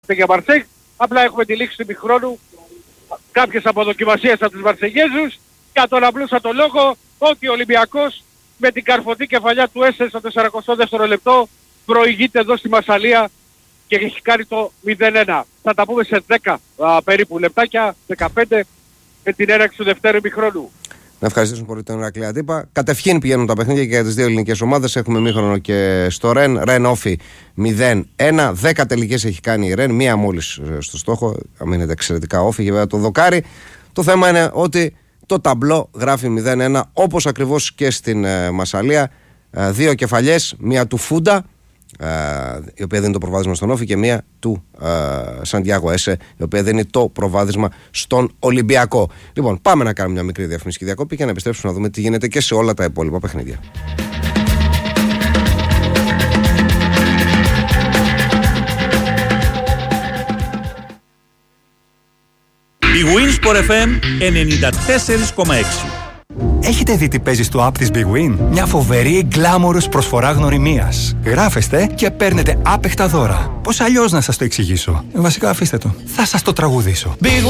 για Μαρσέγ. Απλά έχουμε τη λήξη του ημιχρόνου, κάποιες αποδοκιμασίες από τους Μαρσεγέζους, για τον απλούστατο λόγο ότι ο Ολυμπιακός με την καρφωτή κεφαλιά του Έσε στο 42ο λεπτό προηγείται εδώ στη Μασσαλία και έχει κάνει το 0-1. Θα τα πούμε σε 10 περίπου λεπτάκια, 15, με την έναρξη του δευτέρου ημιχρόνου. Να ευχαριστήσουμε πολύ τον Ηρακλή Αντίπα. Κατευχήν πηγαίνουν τα παιχνίδια και για τις δύο ελληνικές ομάδες. Έχουμε ημίχρονο και στο Ρεν. Ρεν Όφι 0-1. 10 τελικές έχει κάνει η Ρεν. Μία μόλις στο στόχο. Αμήνεται εξαιρετικά Όφι και βέβαια το δοκάρι. Το θέμα είναι ότι το ταμπλό γράφει 0-1 όπως ακριβώς και στην Μασσαλία. Δύο κεφαλιές. Μία του Φούντα, η οποία δίνει το προβάδισμα στον Όφι, και μία του Σαντιάγο Έσε, η οποία δίνει το προβάδισμα στον Ολυμπιακό. Λοιπόν, πάμε να κάνουμε μια μικρή διαφημιστική διακόπη και να επιστρέψουμε να δούμε τι γίνεται και σε όλα τα υπόλοιπα παιχνίδια. Η Winsport FM 94,6. Έχετε δει τι παίζει στο app της Big Win? Μια φοβερή γκλάμορος προσφορά γνωριμίας. Γράφεστε και παίρνετε άπεχτα δώρα. Πώς αλλιώς να σας το εξηγήσω? Βασικά αφήστε το. Θα σας το τραγουδήσω. Big